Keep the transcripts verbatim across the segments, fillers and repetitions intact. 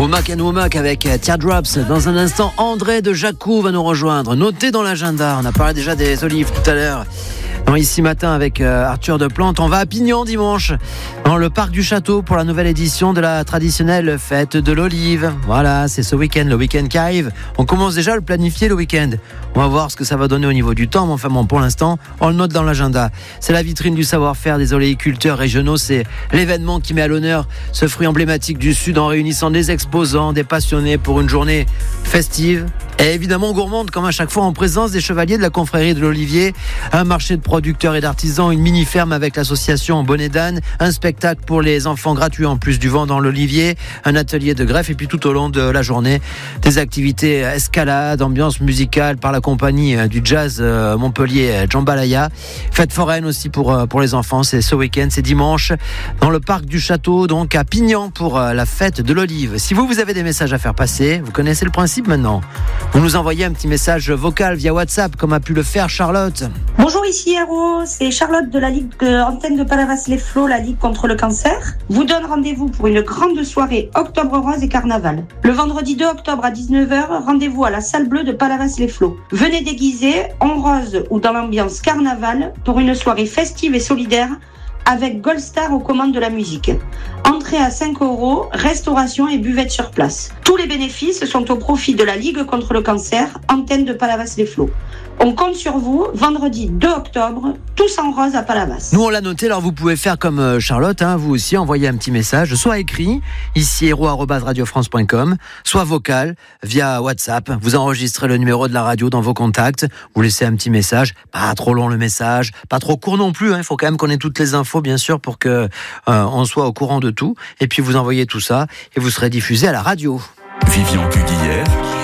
Womack and Womack avec Teardrops. Dans un instant, André de Jacou va nous rejoindre. Notez dans l'agenda, on a parlé déjà des olives tout à l'heure. Non, ici matin avec Arthur de Plante, on va à Pignan dimanche, dans le parc du château pour la nouvelle édition de la traditionnelle fête de l'olive. Voilà, c'est ce week-end, le week-end qui arrive. On commence déjà à le planifier le week-end. On va voir ce que ça va donner au niveau du temps, mais enfin bon, pour l'instant, on le note dans l'agenda. C'est la vitrine du savoir-faire des oléiculteurs régionaux, c'est l'événement qui met à l'honneur ce fruit emblématique du Sud en réunissant des exposants, des passionnés pour une journée festive et évidemment gourmande comme à chaque fois en présence des chevaliers de la confrérie de l'Olivier, un marché de producteurs et d'artisans, une mini-ferme avec l'association Bonnet d'Âne, un spectacle pour les enfants gratuit en plus du vent dans l'Olivier, un atelier de greffe et puis tout au long de la journée, des activités escalade, ambiance musicale par la compagnie du jazz Montpellier Jambalaya, fête foraine aussi pour, pour les enfants, c'est ce week-end, c'est dimanche dans le parc du château, donc à Pignan pour la fête de l'olive. Si vous, vous avez des messages à faire passer, vous connaissez le principe maintenant. Vous nous envoyez un petit message vocal via WhatsApp comme a pu le faire Charlotte. Bonjour, ici Héros, c'est Charlotte de la Ligue de Antenne de Palavas-les-Flots, la Ligue contre le cancer. Vous donne rendez-vous pour une grande soirée Octobre Rose et Carnaval. Le vendredi deux octobre à dix-neuf heures, rendez-vous à la salle bleue de Palavas-les-Flots. Venez déguiser en rose ou dans l'ambiance carnaval pour une soirée festive et solidaire avec Gold Star aux commandes de la musique. Entrée à cinq euros, restauration et buvette sur place. Tous les bénéfices sont au profit de la Ligue contre le cancer, Antenne de Palavas-les-Flots. On compte sur vous, vendredi deux octobre, tous en rose à Palavas. Nous on l'a noté, alors vous pouvez faire comme Charlotte, hein, vous aussi envoyer un petit message, soit écrit, ici héros arobase radio france point com, soit vocal, via WhatsApp. Vous enregistrez le numéro de la radio dans vos contacts, vous laissez un petit message, pas trop long le message, pas trop court non plus, il hein, faut quand même qu'on ait toutes les infos bien sûr pour que euh, on soit au courant de tout, et puis vous envoyez tout ça, et vous serez diffusé à la radio. Vivian Cuguière.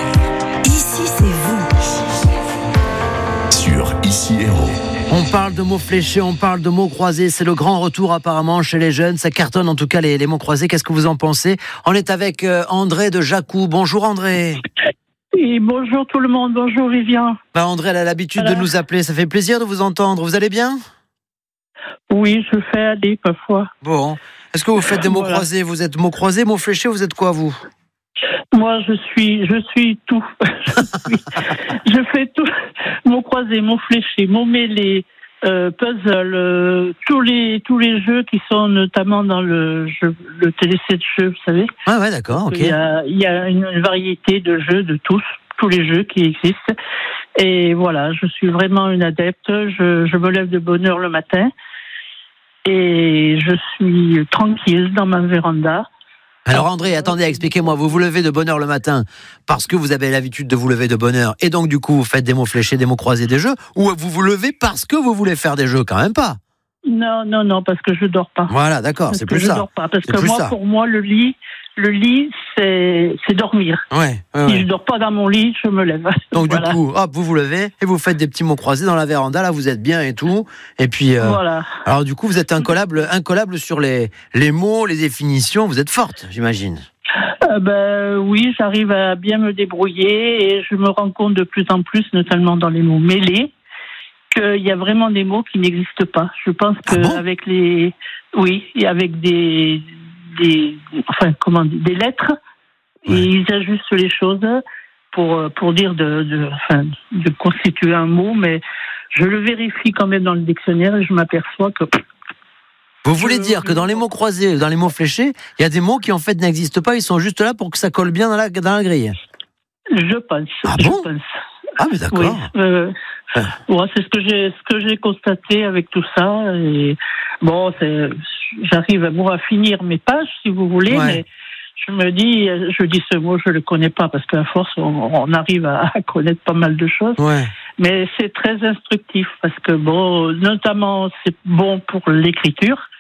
Ici c'est vous. Sur Ici Héros. On parle de mots fléchés, on parle de mots croisés. C'est le grand retour apparemment chez les jeunes. Ça cartonne en tout cas les, les mots croisés. Qu'est-ce que vous en pensez ? On est avec euh, André de Jacou. Bonjour André. Oui, bonjour tout le monde. Bonjour Vivian. Bah André, elle a l'habitude voilà. de nous appeler. Ça fait plaisir de vous entendre. Vous allez bien ? Oui, je fais aller parfois. Bon. Est-ce que vous faites des mots voilà. croisés ? Vous êtes mots croisés, mots fléchés, vous êtes quoi vous ? Moi, je suis, je suis tout. je, suis, je fais tout. Mots croisés, mots fléchés, mots mêlés, euh, puzzle, euh, tous les tous les jeux qui sont notamment dans le jeu, le téléset de jeux, vous savez. Ah ouais, d'accord, ok. Il y a, il y a une variété de jeux de tous, tous les jeux qui existent. Et voilà, je suis vraiment une adepte. Je, je me lève de bonne heure le matin et je suis tranquille dans ma véranda. Alors André, attendez, expliquez-moi, vous vous levez de bonne heure le matin parce que vous avez l'habitude de vous lever de bonne heure et donc du coup vous faites des mots fléchés, des mots croisés, des jeux, ou vous vous levez parce que vous voulez faire des jeux, quand même pas ? Non, non, non, parce que je dors pas. Voilà, d'accord, parce c'est que plus je ça. Je dors pas, parce c'est que moi, ça. pour moi, le lit, le lit, c'est, c'est dormir. Ouais, ouais, si ouais. je dors pas dans mon lit, je me lève. Donc voilà. du coup, hop, vous vous levez et vous faites des petits mots croisés dans la véranda. Là, vous êtes bien et tout. Et puis, euh, voilà. Alors du coup, vous êtes incollable, incollable sur les les mots, les définitions. Vous êtes forte, j'imagine. Euh, ben oui, j'arrive à bien me débrouiller et je me rends compte de plus en plus, notamment dans les mots mêlés, qu'il y a vraiment des mots qui n'existent pas. Je pense que ah bon avec les, oui, avec des, des, enfin comment dire, des lettres, ouais. Et ils ajustent les choses pour pour dire de, de, enfin, de constituer un mot, mais je le vérifie quand même dans le dictionnaire et je m'aperçois que. Vous voulez dire que dans les mots croisés, dans les mots fléchés, il y a des mots qui en fait n'existent pas, ils sont juste là pour que ça colle bien dans la, dans la grille. Je pense. Ah je bon pense. Ah mais d'accord. Oui, euh, ah. ouais, c'est ce que j'ai, ce que j'ai constaté avec tout ça. Et bon, c'est, j'arrive à, bon, à finir mes pages, si vous voulez, ouais. Mais je me dis, je dis ce mot, je le connais pas parce qu'à force, on, on arrive à, à connaître pas mal de choses. Ouais. Mais c'est très instructif parce que bon, notamment, c'est bon pour l'écriture.